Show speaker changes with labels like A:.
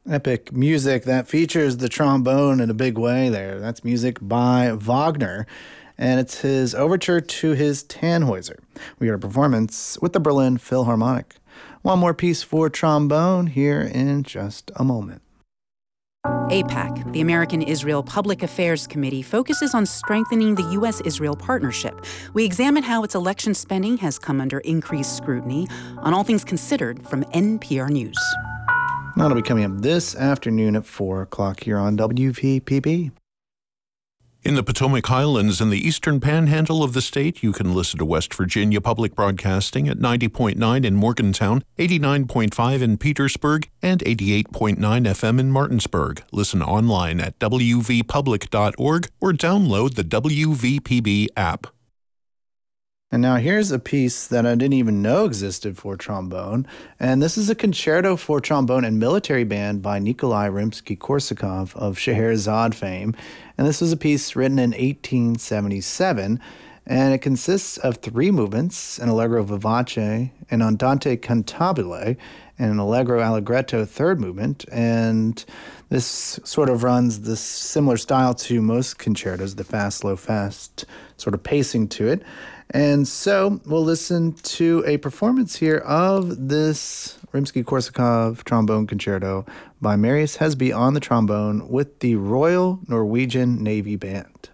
A: Epic music that features the trombone in a big way there. That's music by Wagner, and it's his overture to his Tannhäuser. We got a performance with the Berlin Philharmonic. One more piece for trombone here in just a moment.
B: AIPAC, the American Israel Public Affairs Committee, focuses on strengthening the U.S.-Israel partnership. We examine how its election spending has come under increased scrutiny on All Things Considered from NPR News.
A: That'll be coming up this afternoon at 4 o'clock here on WVPB.
C: In the Potomac Highlands and the eastern panhandle of the state, you can listen to West Virginia Public Broadcasting at 90.9 in Morgantown, 89.5 in Petersburg, and 88.9 FM in Martinsburg. Listen online at wvpublic.org or download the WVPB app.
A: And now here's a piece that I didn't even know existed for trombone. And this is a concerto for trombone and military band by Nikolai Rimsky-Korsakov of Scheherazade fame. And this was a piece written in 1877. And it consists of 3 movements, an allegro vivace, an andante cantabile, and an allegro allegretto third movement. And this sort of runs this similar style to most concertos, the fast, slow, fast sort of pacing to it. And so we'll listen to a performance here of this Rimsky-Korsakov trombone concerto by Marius Hesby on the trombone with the Royal Norwegian Navy Band.